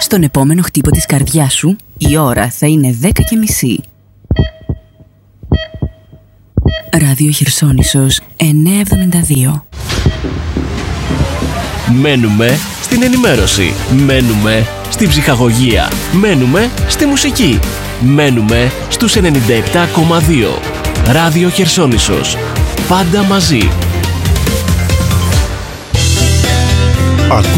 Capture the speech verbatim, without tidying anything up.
Στον επόμενο χτύπο της καρδιάς σου, η ώρα θα είναι δέκα και μισή. Ράδιο Χερσόνησος εννιακόσια εβδομήντα δύο. Μένουμε στην ενημέρωση. Μένουμε στην ψυχαγωγία. Μένουμε στη μουσική. Μένουμε στους ενενήντα επτά κόμμα δύο. Ράδιο Χερσόνησος. Πάντα μαζί. Ακούς